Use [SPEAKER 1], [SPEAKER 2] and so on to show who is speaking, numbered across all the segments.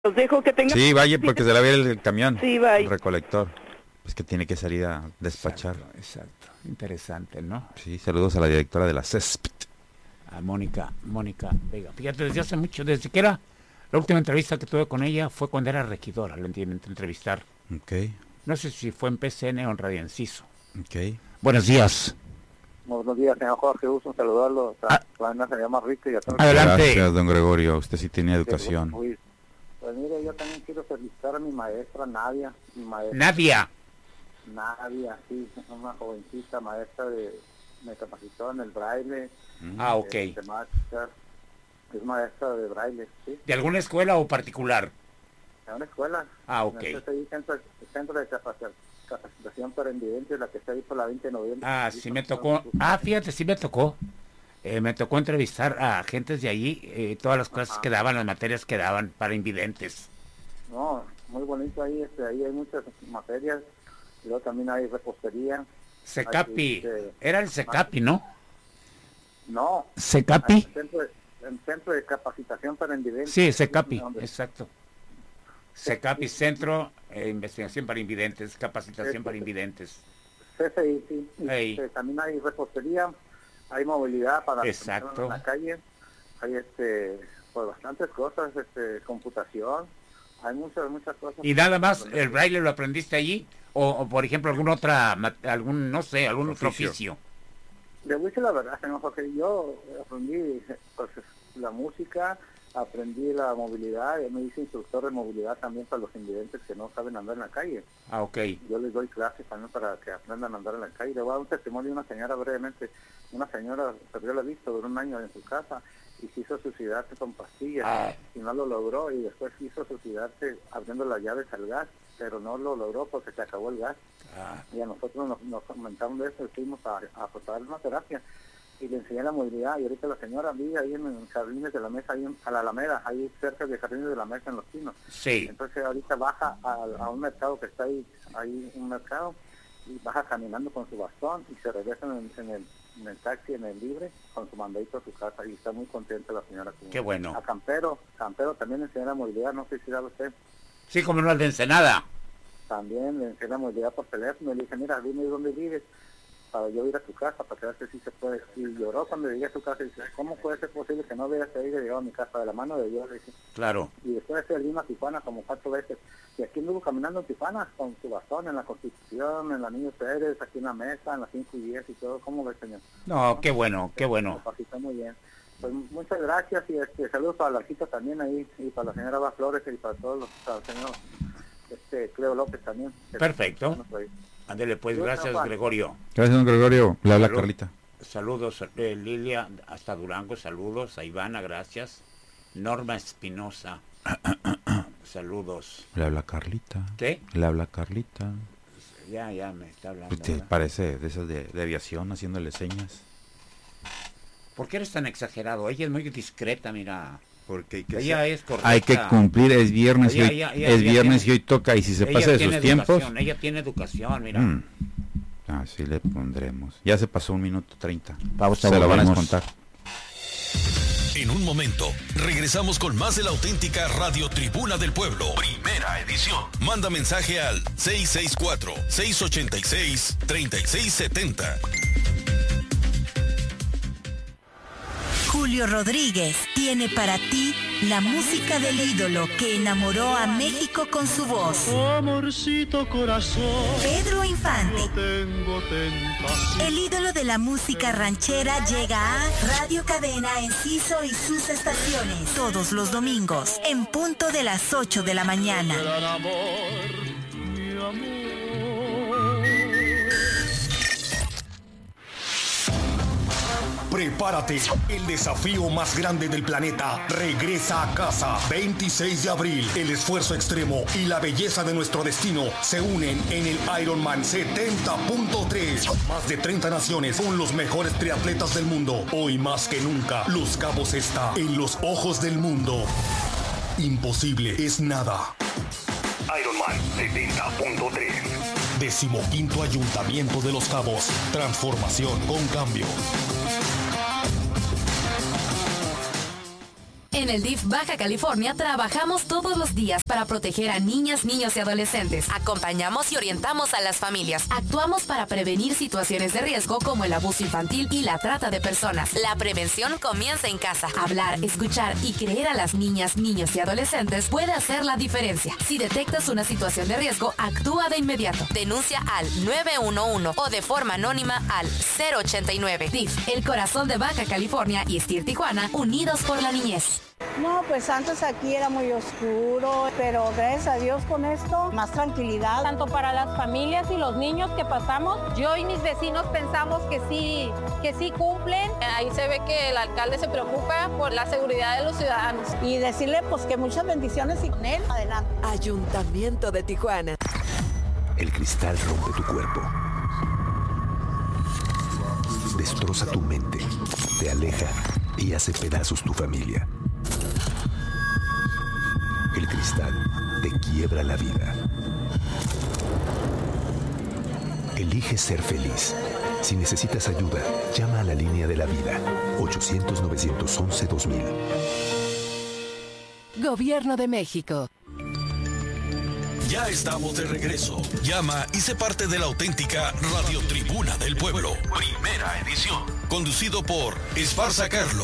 [SPEAKER 1] Los dejo que tengan...
[SPEAKER 2] Sí, vaya, porque se la ve el camión.
[SPEAKER 1] Sí, vaya.
[SPEAKER 2] El recolector. Pues que tiene que salir a despachar.
[SPEAKER 3] Exacto. Interesante, ¿no?
[SPEAKER 2] Sí, saludos a la directora de la CESPT.
[SPEAKER 3] A Mónica Vega. Fíjate, desde hace mucho, desde que era la última entrevista que tuve con ella fue cuando era regidora, la entrevistar.
[SPEAKER 2] Ok.
[SPEAKER 3] No sé si fue en PCN o en Radio Enciso.
[SPEAKER 2] Ok.
[SPEAKER 3] Buenos días.
[SPEAKER 4] Buenos días, señor Jorge, gusto saludarlo. La se llama Rico y a todos.
[SPEAKER 3] Adelante.
[SPEAKER 2] Gracias, don Gregorio. Usted sí tiene educación.
[SPEAKER 4] Pues mire, yo también quiero felicitar a mi maestra Nadia.
[SPEAKER 3] Nadia,
[SPEAKER 4] sí, una jovencita maestra me capacitó en el braille.
[SPEAKER 3] ok.
[SPEAKER 4] Temáticas. Es maestra de braille, ¿sí?
[SPEAKER 3] ¿De alguna escuela o particular?
[SPEAKER 4] En una escuela.
[SPEAKER 3] Ok.
[SPEAKER 4] En el centro de capacitación para invidentes, la que está ahí por la 20 de noviembre.
[SPEAKER 3] Sí me tocó. Fíjate, sí me tocó. Me tocó entrevistar a agentes de allí, todas las clases que daban, las materias que daban para invidentes.
[SPEAKER 4] No, muy bonito ahí, ahí hay muchas materias, y luego también hay repostería.
[SPEAKER 3] Secapi, era el Secapi, ¿no?
[SPEAKER 4] No.
[SPEAKER 3] ¿Secapi?
[SPEAKER 4] El centro de capacitación para invidentes.
[SPEAKER 3] Sí, Secapi, exacto. Secapi, Centro de Investigación para Invidentes, Capacitación para Invidentes.
[SPEAKER 4] CCI, sí. También hay repostería. Hay movilidad para
[SPEAKER 3] exacto.
[SPEAKER 4] En la calle, hay pues bastantes cosas, computación, hay muchas cosas.
[SPEAKER 3] ¿Y nada más el braille lo aprendiste allí? O por ejemplo algún otro oficio?
[SPEAKER 4] Le voy a decir la verdad, señor Jorge, yo aprendí pues, la música, aprendí la movilidad, y me hice instructor de movilidad también para los invidentes que no saben andar en la calle.
[SPEAKER 3] Ok.
[SPEAKER 4] Yo les doy clases también para que aprendan a andar en la calle. Le voy a dar un testimonio de una señora brevemente. Una señora perdió la vista, duró un año en su casa y quiso suicidarse con pastillas y no lo logró, y después quiso suicidarse abriendo las llaves al gas, pero no lo logró porque se acabó el gas. Y a nosotros nos comentaron de eso y fuimos a darle una terapia y le enseñé la movilidad, y ahorita la señora vive ahí en Jardines de la Mesa, ahí a la Alameda, ahí cerca de Jardines de la Mesa en Los Pinos.
[SPEAKER 3] Sí.
[SPEAKER 4] Entonces ahorita baja a un mercado que está ahí un mercado, y baja caminando con su bastón y se regresa en el taxi, en el libre, con su mandadito a su casa, y está muy contenta la señora.
[SPEAKER 3] Qué bueno.
[SPEAKER 4] A Campero también le enseñé la movilidad, no sé si sabe usted.
[SPEAKER 3] Sí, como no, al de Ensenada.
[SPEAKER 4] También le enseñé la movilidad por teléfono, y le dije, mira, dime dónde vives, para yo ir a tu casa, para que veas que sí se puede. Y lloró cuando llegué a tu casa y dice, ¿cómo puede ser posible que no hubieras llegado a mi casa? De la mano de Dios, dice.
[SPEAKER 3] Claro.
[SPEAKER 4] Y después se vino a Tijuana como 4 veces, y aquí anduvo caminando en Tijuana con su bastón, en la Constitución, en la Niño Pérez, aquí en la Mesa, en las 5 y 10 y todo. ¿Cómo ves, señor?
[SPEAKER 3] No, qué bueno, qué bueno.
[SPEAKER 4] Me capacitó muy bien. Pues muchas gracias, y saludos para la Larquita también ahí, y para la señora Eva Flores, y para todos para el señor Cleo López también.
[SPEAKER 3] Perfecto. Ándele pues, gracias Gregorio.
[SPEAKER 2] Gracias, don Gregorio. Le habla Carlita.
[SPEAKER 3] Saludos, Lilia, hasta Durango, saludos. A Ivana, gracias. Norma Espinosa, saludos.
[SPEAKER 2] Le habla Carlita.
[SPEAKER 3] ¿Qué?
[SPEAKER 2] Le habla Carlita.
[SPEAKER 3] Ya me está hablando.
[SPEAKER 2] Pues te parece de esas de aviación, haciéndole señas.
[SPEAKER 3] ¿Por qué eres tan exagerado? Ella es muy discreta, mira.
[SPEAKER 2] Porque
[SPEAKER 3] ella es correcta.
[SPEAKER 2] Hay que cumplir, es viernes, y hoy toca, y si se pasa de sus tiempos...
[SPEAKER 3] Ella tiene educación, mira.
[SPEAKER 2] Así le pondremos. Ya se pasó 1 minuto 30.
[SPEAKER 3] Pausa,
[SPEAKER 2] se lo van a descontar.
[SPEAKER 5] En un momento, regresamos con más de la auténtica Radio Tribuna del Pueblo. Primera edición. Manda mensaje al 664-686-3670.
[SPEAKER 6] Julio Rodríguez tiene para ti la música del ídolo que enamoró a México con su voz.
[SPEAKER 7] Amorcito corazón,
[SPEAKER 6] Pedro Infante.
[SPEAKER 7] no tengo tentación.
[SPEAKER 6] El ídolo de la música ranchera llega a Radio Cadena Enciso y sus estaciones. Todos los domingos, en punto de las 8 de la mañana.
[SPEAKER 7] Gran amor, mi amor.
[SPEAKER 8] Prepárate, el desafío más grande del planeta regresa a casa. 26 de abril, el esfuerzo extremo y la belleza de nuestro destino se unen en el Ironman 70.3. Más de 30 naciones con los mejores triatletas del mundo. Hoy más que nunca, Los Cabos está en los ojos del mundo. Imposible es nada. Ironman 70.3. 15º Ayuntamiento de Los Cabos. Transformación con cambio.
[SPEAKER 1] En el DIF Baja California trabajamos todos los días para proteger a niñas, niños y adolescentes. Acompañamos y orientamos a las familias. Actuamos para prevenir situaciones de riesgo como el abuso infantil y la trata de personas. La prevención comienza en casa. Hablar, escuchar y creer a las niñas, niños y adolescentes puede hacer la diferencia. Si detectas una situación de riesgo, actúa de inmediato. Denuncia al 911 o de forma anónima al 089. DIF, el corazón de Baja California y STIR Tijuana, unidos por la niñez.
[SPEAKER 9] No, pues antes aquí era muy oscuro, pero gracias a Dios con esto, más tranquilidad.
[SPEAKER 10] Tanto para las familias y los niños que pasamos, yo y mis vecinos pensamos que sí cumplen. Ahí se ve que el alcalde se preocupa por la seguridad de los ciudadanos.
[SPEAKER 9] Y decirle pues que muchas bendiciones y con él, adelante.
[SPEAKER 11] Ayuntamiento de Tijuana.
[SPEAKER 12] El cristal rompe tu cuerpo. Destroza tu mente, te aleja y hace pedazos tu familia. El cristal te quiebra la vida. Elige ser feliz. Si necesitas ayuda, llama a la línea de la vida. 800-911-2000.
[SPEAKER 11] Gobierno de México.
[SPEAKER 5] Ya estamos de regreso. Llama y sé parte de la auténtica Radio Tribuna del Pueblo. Primera edición. Conducido por Esparza Carlo.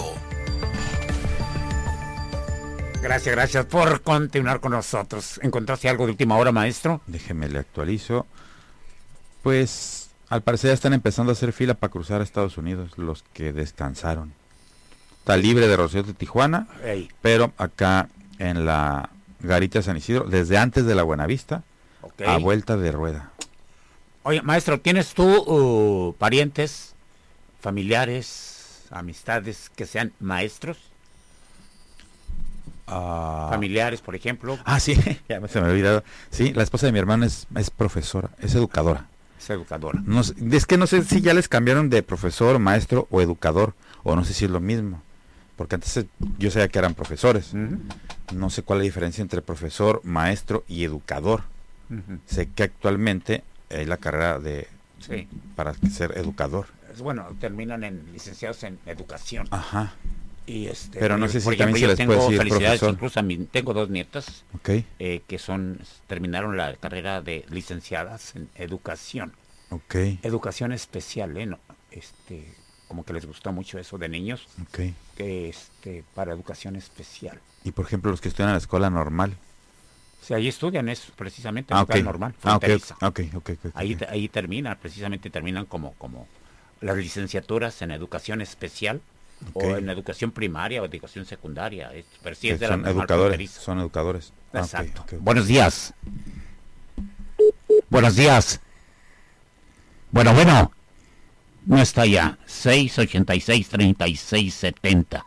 [SPEAKER 3] Gracias por continuar con nosotros. ¿Encontraste algo de última hora, maestro?
[SPEAKER 2] Déjeme le actualizo. Pues, al parecer ya están empezando a hacer fila para cruzar a Estados Unidos los que descansaron. Está libre de Rocío de Tijuana, pero acá en la Garita San Isidro, desde antes de la Buenavista, a vuelta de rueda.
[SPEAKER 3] Oye, maestro, ¿tienes tú parientes, familiares, amistades que sean maestros? Familiares, por ejemplo.
[SPEAKER 2] Sí, ya se me ha olvidado. Sí, la esposa de mi hermano es profesora, es educadora.
[SPEAKER 3] Es educadora.
[SPEAKER 2] No, es que no sé si ya les cambiaron de profesor, maestro o educador, o no sé si es lo mismo. Porque antes yo sabía que eran profesores. No sé cuál es la diferencia entre profesor, maestro y educador. Sé que actualmente hay la carrera para ser educador.
[SPEAKER 3] Bueno, terminan en licenciados en educación.
[SPEAKER 2] Ajá.
[SPEAKER 3] Y
[SPEAKER 2] pero no sé si
[SPEAKER 3] ejemplo,
[SPEAKER 2] también se les puede decir
[SPEAKER 3] felicidades,
[SPEAKER 2] profesor.
[SPEAKER 3] Incluso tengo dos nietas
[SPEAKER 2] que
[SPEAKER 3] terminaron la carrera de licenciadas en educación. Educación especial, no, como que les gustó mucho eso de niños. Que para educación especial.
[SPEAKER 2] Y por ejemplo los que estudian en la escuela normal.
[SPEAKER 3] Sí, ahí estudian eso, precisamente, en la escuela normal. Ahí terminan como las licenciaturas en educación especial. O en educación primaria o educación secundaria. Pero sí es de
[SPEAKER 2] son educadores. Son educadores.
[SPEAKER 3] Exacto. Buenos días. Buenos días. Bueno. No está ya. 686-3670.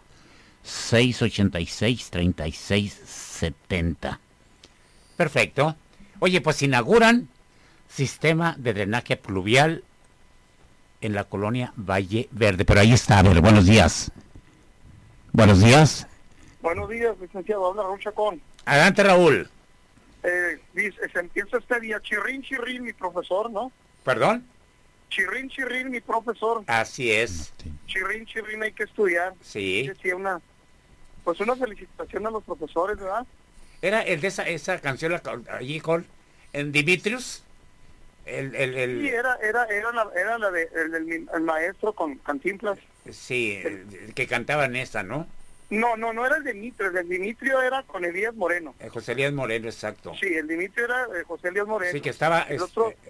[SPEAKER 3] 686-3670. Perfecto. Oye, pues inauguran sistema de drenaje pluvial en la colonia Valle Verde, pero ahí está. A ver, buenos días. Buenos días.
[SPEAKER 13] Buenos días, licenciado. Habla Raúl Chacón.
[SPEAKER 3] Adelante, Raúl.
[SPEAKER 13] Dice, se empieza este día. Chirrín, mi profesor, ¿no?
[SPEAKER 3] ¿Perdón?
[SPEAKER 13] Chirrín, mi profesor.
[SPEAKER 3] Así es.
[SPEAKER 13] Chirrín, hay que estudiar.
[SPEAKER 3] Sí.
[SPEAKER 13] Decía una felicitación a los profesores, ¿verdad?
[SPEAKER 3] Era el de esa canción allí con en Dimitrios.
[SPEAKER 13] Sí, era la de el maestro con Cantinflas.
[SPEAKER 3] Sí, que cantaban esa, ¿no?
[SPEAKER 13] No era el Dimitrio era con Elías Moreno.
[SPEAKER 3] José Elías Moreno, exacto.
[SPEAKER 13] Sí, el Dimitrio era José Elías Moreno.
[SPEAKER 3] Sí, que estaba
[SPEAKER 13] el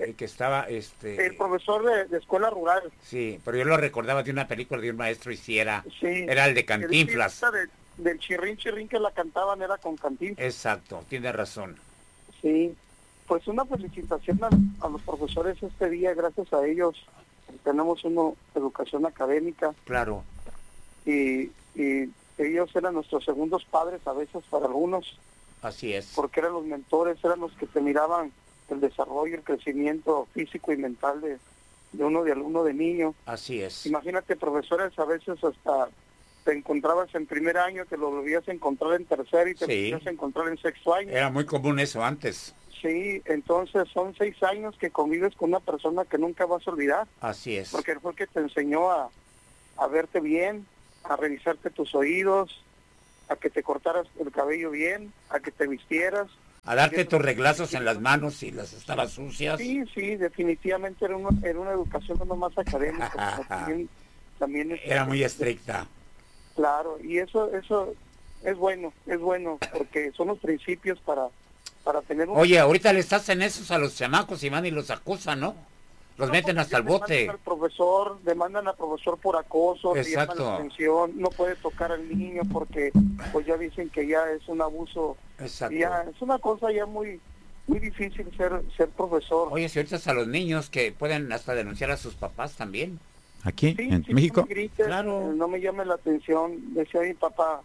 [SPEAKER 13] profesor de escuela rural.
[SPEAKER 3] Sí, pero yo lo recordaba de una película de un maestro y era el de Cantinflas.
[SPEAKER 13] Del chirrín que la cantaban era con Cantinflas.
[SPEAKER 3] Exacto, tiene razón.
[SPEAKER 13] Sí. Pues una felicitación a los profesores este día, gracias a ellos tenemos una educación académica.
[SPEAKER 3] Claro.
[SPEAKER 13] Y ellos eran nuestros segundos padres a veces para algunos.
[SPEAKER 3] Así es.
[SPEAKER 13] Porque eran los mentores, eran los que te miraban el desarrollo, el crecimiento físico y mental de alumno, de niño.
[SPEAKER 3] Así es.
[SPEAKER 13] Imagínate, profesores a veces hasta te encontrabas en primer año, te lo volvías a encontrar en tercer y te volvías a encontrar en sexto año.
[SPEAKER 3] Era muy común eso antes.
[SPEAKER 13] Sí, entonces son 6 años que convives con una persona que nunca vas a olvidar.
[SPEAKER 3] Así es.
[SPEAKER 13] Porque fue el que te enseñó a verte bien, a revisarte tus oídos, a que te cortaras el cabello bien, a que te vistieras.
[SPEAKER 3] A darte tus reglazos en las manos si las estabas sucias.
[SPEAKER 13] Sí, definitivamente era una educación no más académica. también
[SPEAKER 3] era muy estricta.
[SPEAKER 13] Claro, y eso es bueno, porque son los principios para tener un...
[SPEAKER 3] Oye, ahorita les hacen esos a los chamacos y van y los acusan, ¿no? Los meten hasta el bote.
[SPEAKER 13] Demandan al profesor por acoso,
[SPEAKER 3] exacto.
[SPEAKER 13] llaman la atención, no puede tocar al niño porque pues ya dicen que ya es un abuso.
[SPEAKER 3] Exacto.
[SPEAKER 13] Ya es una cosa ya muy difícil ser profesor.
[SPEAKER 3] Oye, si ahorita a los niños que pueden hasta denunciar a sus papás también.
[SPEAKER 2] ¿Aquí? Sí, ¿en México?
[SPEAKER 13] No me grites,
[SPEAKER 3] claro.
[SPEAKER 13] No me llame la atención, decía mi papá.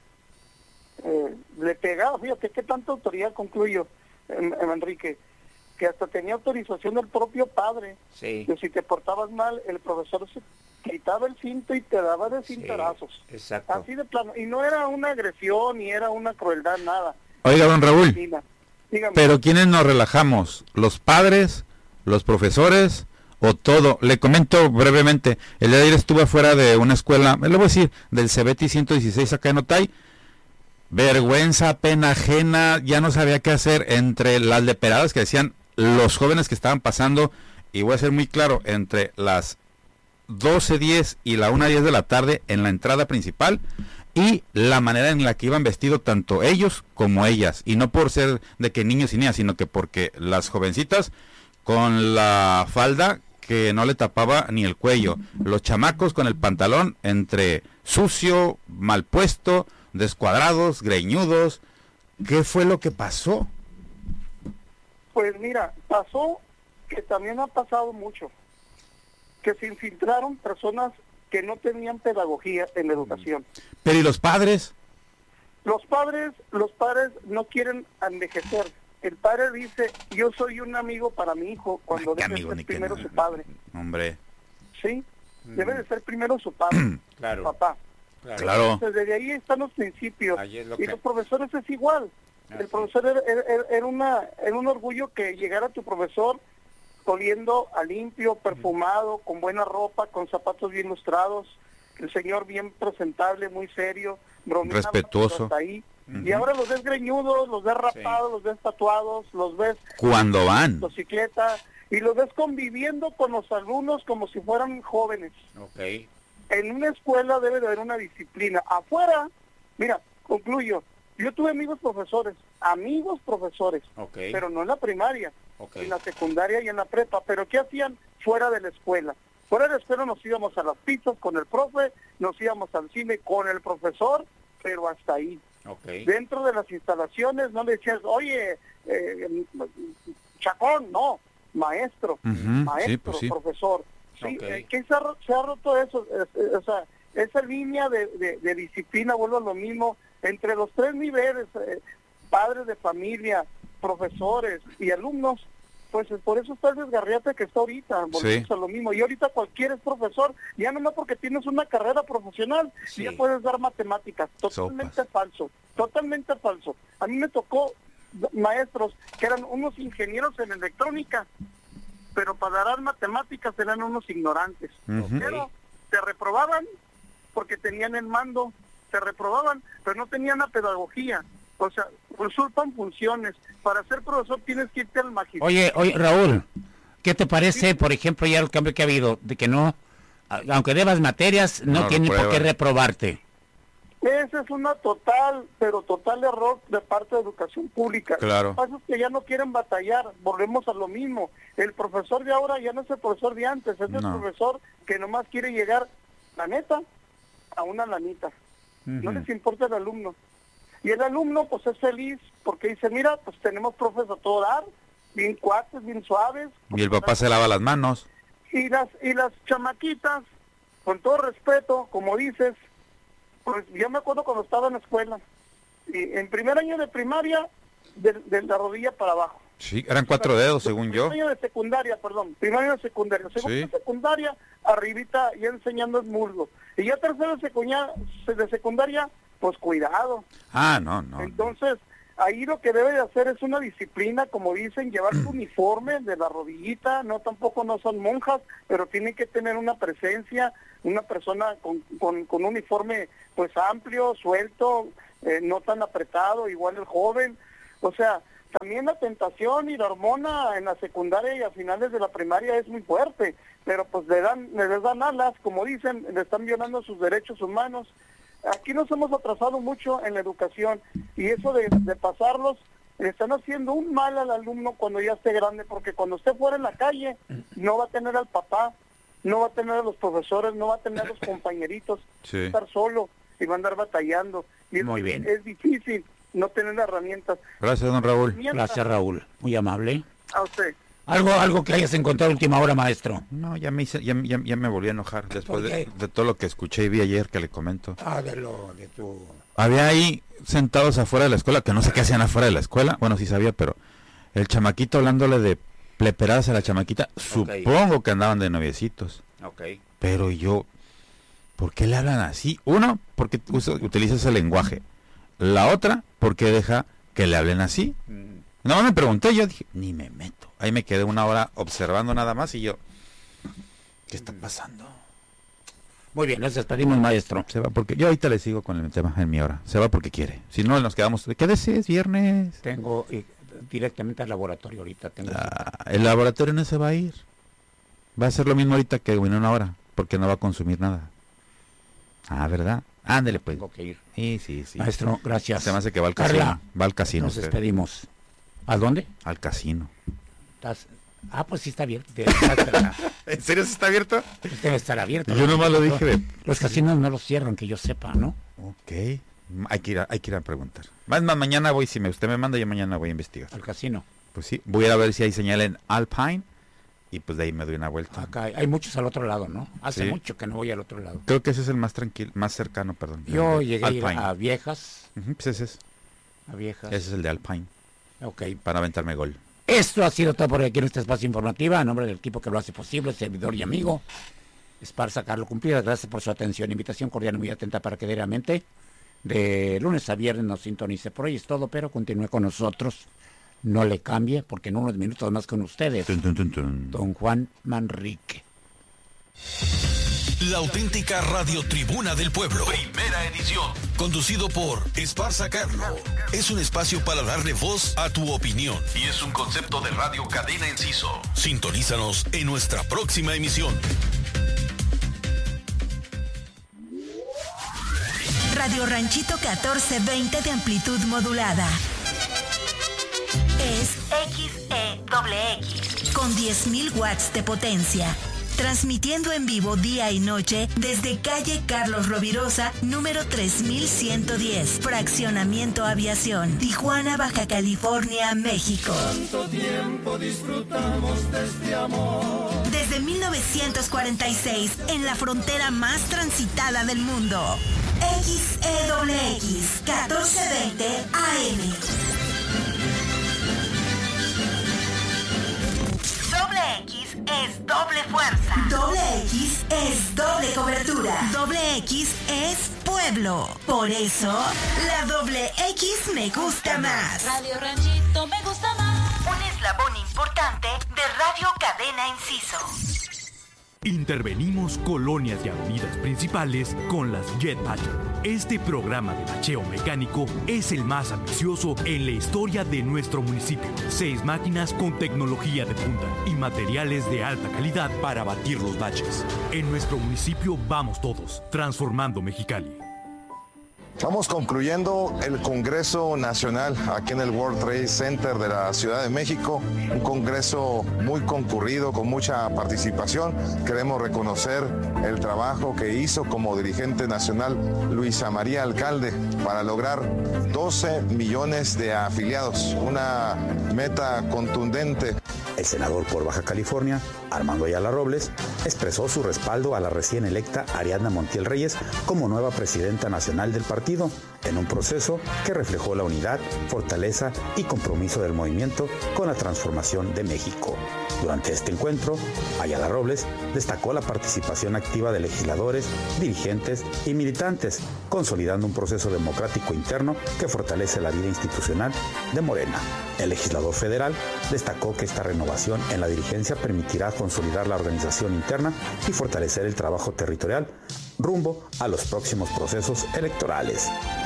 [SPEAKER 13] Le pegaba, fíjate qué tanta autoridad, concluyo, Enrique, que hasta tenía autorización del propio padre.
[SPEAKER 3] Sí.
[SPEAKER 13] Que si te portabas mal, el profesor se quitaba el cinto y te daba de cintarazos.
[SPEAKER 3] Sí, exacto.
[SPEAKER 13] Así de plano. Y no era una agresión, ni era una crueldad, nada.
[SPEAKER 2] Oiga, don Raúl,
[SPEAKER 13] dígame.
[SPEAKER 2] ¿Pero quiénes nos relajamos? ¿Los padres? ¿Los profesores? ¿O todo? Le comento brevemente. El día de ayer estuve afuera de una escuela, le voy a decir, del Cebeti 116 acá en Otay. Vergüenza, pena ajena, ya no sabía qué hacer entre las leperadas que decían los jóvenes que estaban pasando, y voy a ser muy claro, entre las 12:10 y la 1:10 de la tarde en la entrada principal, y la manera en la que iban vestidos tanto ellos como ellas, y no por ser de que niños y niñas, sino que porque las jovencitas con la falda que no le tapaba ni el cuello, los chamacos con el pantalón entre sucio, mal puesto, descuadrados, greñudos. ¿Qué fue lo que pasó?
[SPEAKER 13] Pues mira, pasó que también ha pasado mucho, que se infiltraron personas que no tenían pedagogía en la educación.
[SPEAKER 2] ¿Pero y los padres?
[SPEAKER 13] Los padres no quieren envejecer. El padre dice, yo soy un amigo para mi hijo, cuando debe ser primero su padre.
[SPEAKER 2] Hombre.
[SPEAKER 13] Sí, debe de ser primero su padre,
[SPEAKER 3] claro.
[SPEAKER 13] Papá.
[SPEAKER 2] Claro.
[SPEAKER 13] Entonces, desde ahí están los principios. Y los profesores es igual. El profesor era un orgullo que llegara tu profesor oliendo a limpio, perfumado, con buena ropa, con zapatos bien lustrados, el señor bien presentable, muy serio,
[SPEAKER 2] respetuoso.
[SPEAKER 13] Hasta ahí. Y ahora los ves greñudos, los ves rapados, los ves tatuados, los ves...
[SPEAKER 2] ¿Cuándo van?
[SPEAKER 13] Motocicleta, y los ves conviviendo con los alumnos como si fueran jóvenes.
[SPEAKER 3] Okay.
[SPEAKER 13] En una escuela debe de haber una disciplina. Afuera, mira, concluyo, yo tuve amigos profesores,
[SPEAKER 3] okay,
[SPEAKER 13] pero no en la primaria,
[SPEAKER 3] okay,
[SPEAKER 13] en la secundaria y en la prepa. Pero ¿qué hacían fuera de la escuela? Fuera de la escuela nos íbamos a las pizzas con el profe, nos íbamos al cine con el profesor, pero hasta ahí.
[SPEAKER 3] Okay.
[SPEAKER 13] Dentro de las instalaciones no le decías, oye, chacón, no, maestro,
[SPEAKER 2] sí.
[SPEAKER 13] profesor. Sí,
[SPEAKER 3] okay.
[SPEAKER 13] Que se ha roto eso, o sea, esa línea de disciplina, vuelvo a lo mismo, entre los tres niveles, padres de familia, profesores y alumnos, pues por eso está el desgarriate que está ahorita, volvemos a lo mismo. Y ahorita cualquiera es profesor, ya nomás porque tienes una carrera profesional, ya puedes dar matemáticas. Totalmente falso, totalmente falso. A mí me tocó maestros que eran unos ingenieros en electrónica, pero para dar matemáticas eran unos ignorantes. Pero te reprobaban porque tenían el mando, te reprobaban, pero no tenían la pedagogía. O sea, usurpan funciones. Para ser profesor tienes que irte al magisterio.
[SPEAKER 3] Oye, Raúl, ¿qué te parece, por ejemplo, ya el cambio que ha habido, de que no, aunque debas materias, no tienen por qué reprobarte?
[SPEAKER 13] Ese es una total error de parte de educación pública.
[SPEAKER 2] Claro.
[SPEAKER 13] Lo que pasa es que ya no quieren batallar, volvemos a lo mismo. El profesor de ahora ya no es el profesor de antes, es el profesor que nomás quiere llegar, la neta, a una lanita. No les importa el alumno. Y el alumno pues es feliz porque dice, mira, pues tenemos profes a todo dar, bien cuates, bien suaves.
[SPEAKER 2] Y el papá se lava las manos.
[SPEAKER 13] Y las chamaquitas, con todo respeto, como dices, pues yo me acuerdo cuando estaba en la escuela, y en primer año de primaria, de la rodilla para abajo.
[SPEAKER 2] Sí, eran 4 dedos, según yo.
[SPEAKER 13] Primer año de secundaria, primer año de secundaria. Segundo de secundaria, arribita, ya enseñando el muslo. Y ya tercero de secundaria, pues cuidado.
[SPEAKER 2] No.
[SPEAKER 13] Entonces, ahí lo que debe de hacer es una disciplina, como dicen, llevar su uniforme de la rodillita, tampoco no son monjas, pero tienen que tener una presencia, una persona con un uniforme pues amplio, suelto, no tan apretado, igual el joven. O sea, también la tentación y la hormona en la secundaria y a finales de la primaria es muy fuerte, pero pues les dan alas, como dicen, le están violando sus derechos humanos. Aquí nos hemos atrasado mucho en la educación, y eso de pasarlos, le están haciendo un mal al alumno cuando ya esté grande, porque cuando esté fuera en la calle no va a tener al papá, no va a tener a los profesores, no va a tener a los compañeritos, va a estar solo y va a andar batallando. Y
[SPEAKER 3] muy bien.
[SPEAKER 13] Es difícil no tener herramientas.
[SPEAKER 2] Gracias, don Raúl.
[SPEAKER 3] Gracias, Raúl. Muy amable.
[SPEAKER 13] A usted.
[SPEAKER 3] Algo que hayas encontrado a última hora, maestro.
[SPEAKER 2] No, ya me volví a enojar después de todo lo que escuché y vi ayer, que le comento. Había ahí sentados afuera de la escuela, que no sé qué hacían afuera de la escuela, bueno, sí sabía, pero el chamaquito hablándole de pleperadas a la chamaquita, supongo que andaban de noviecitos. Pero yo, ¿por qué le hablan así? Uno, porque utiliza ese lenguaje. La otra, porque deja que le hablen así. No me pregunté, yo dije, ni me meto. Ahí me quedé una hora observando nada más y yo, ¿qué está pasando?
[SPEAKER 3] Muy bien, nos despedimos, maestro.
[SPEAKER 2] Se va porque yo ahorita le sigo con el tema en mi hora. Se va porque quiere. Si no, nos quedamos. Quédese, es viernes.
[SPEAKER 3] Tengo directamente al laboratorio ahorita.
[SPEAKER 2] El laboratorio no se va a ir. Va a ser lo mismo ahorita que en una hora, porque no va a consumir nada. ¿Verdad? Ándele, pues.
[SPEAKER 3] Tengo que ir.
[SPEAKER 2] Sí.
[SPEAKER 3] Maestro, gracias.
[SPEAKER 2] Se me hace que va al casino.
[SPEAKER 3] Carla,
[SPEAKER 2] va al casino.
[SPEAKER 3] Nos despedimos. ¿A dónde?
[SPEAKER 2] Al casino.
[SPEAKER 3] Pues sí está abierto.
[SPEAKER 2] ¿En serio sí está abierto?
[SPEAKER 3] Debe estar abierto.
[SPEAKER 2] Yo nomás lo dije.
[SPEAKER 3] Los casinos no los cierran, que yo sepa, ¿no?
[SPEAKER 2] Ok. Hay que ir a preguntar. Más mañana voy, si usted me manda, yo mañana voy a investigar.
[SPEAKER 3] ¿Al casino?
[SPEAKER 2] Pues sí, voy a ir a ver si hay señal en Alpine y pues de ahí me doy una vuelta.
[SPEAKER 3] Acá hay muchos al otro lado, ¿no? Hace mucho que no voy al otro lado.
[SPEAKER 2] Creo que ese es el más tranquilo, más cercano, perdón.
[SPEAKER 3] Yo llegué a ir a Viejas.
[SPEAKER 2] Pues ese es.
[SPEAKER 3] A Viejas.
[SPEAKER 2] Ese es el de Alpine.
[SPEAKER 3] Ok.
[SPEAKER 2] Para aventarme gol.
[SPEAKER 3] Esto ha sido todo por aquí en este espacio informativo. A nombre del equipo que lo hace posible, servidor y amigo Esparza Carlos Cumplidas, gracias por su atención. Invitación cordial y muy atenta para que diariamente, de lunes a viernes, nos sintonice. Por hoy es todo, pero continúe con nosotros. No le cambie, porque en unos minutos más con ustedes, don Juan Manrique.
[SPEAKER 5] La auténtica Radio Tribuna del Pueblo. Primera edición. Conducido por Esparza Carlo. Es un espacio para darle voz a tu opinión. Y es un concepto de Radio Cadena Enciso. Sintonízanos en nuestra próxima emisión.
[SPEAKER 6] Radio Ranchito 1420 de amplitud modulada. Es XEXX con 10.000 watts de potencia. Transmitiendo en vivo día y noche desde calle Carlos Rovirosa, número 3110, Fraccionamiento Aviación, Tijuana, Baja California, México.
[SPEAKER 7] Tanto tiempo disfrutamos de este amor.
[SPEAKER 6] Desde 1946, en la frontera más transitada del mundo. XEWX 1420 AM. Doble X es doble fuerza. Doble X es doble cobertura. Doble X es pueblo. Por eso, la doble X me gusta más.
[SPEAKER 14] Radio Ranchito me gusta más.
[SPEAKER 6] Un eslabón importante de Radio Cadena Enciso.
[SPEAKER 15] Intervenimos colonias y avenidas principales con las Jet Patrol. Este programa de bacheo mecánico es el más ambicioso en la historia de nuestro municipio. 6 máquinas con tecnología de punta y materiales de alta calidad para batir los baches. En nuestro municipio vamos todos, transformando Mexicali.
[SPEAKER 16] Estamos concluyendo el Congreso Nacional aquí en el World Trade Center de la Ciudad de México, un congreso muy concurrido, con mucha participación. Queremos reconocer el trabajo que hizo como dirigente nacional Luisa María Alcalde para lograr 12 millones de afiliados, una meta contundente.
[SPEAKER 17] El senador por Baja California, Armando Ayala Robles, expresó su respaldo a la recién electa Ariadna Montiel Reyes como nueva presidenta nacional del partido, en un proceso que reflejó la unidad, fortaleza y compromiso del movimiento con la transformación de México. Durante este encuentro, Ayala Robles destacó la participación activa de legisladores, dirigentes y militantes, consolidando un proceso democrático interno que fortalece la vida institucional de Morena. El legislador federal destacó que esta renovación en la dirigencia permitirá consolidar la organización interna y fortalecer el trabajo territorial rumbo a los próximos procesos electorales.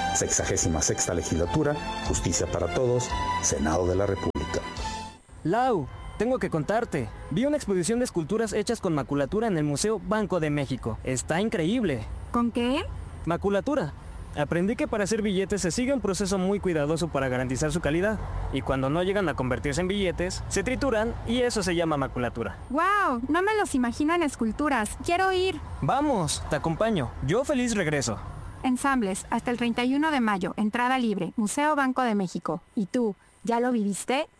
[SPEAKER 17] 66ª Legislatura, Justicia para Todos, Senado de la República.
[SPEAKER 18] Lau, tengo que contarte. Vi una exposición de esculturas hechas con maculatura en el Museo Banco de México. Está increíble.
[SPEAKER 19] ¿Con qué?
[SPEAKER 18] Maculatura. Aprendí que para hacer billetes se sigue un proceso muy cuidadoso para garantizar su calidad. Y cuando no llegan a convertirse en billetes, se trituran y eso se llama maculatura.
[SPEAKER 19] ¡Wow! No me los imagino en esculturas. ¡Quiero ir!
[SPEAKER 18] ¡Vamos! Te acompaño. Yo feliz regreso.
[SPEAKER 19] Ensambles, hasta el 31 de mayo. Entrada libre. Museo Banco de México. ¿Y tú, ya lo viviste?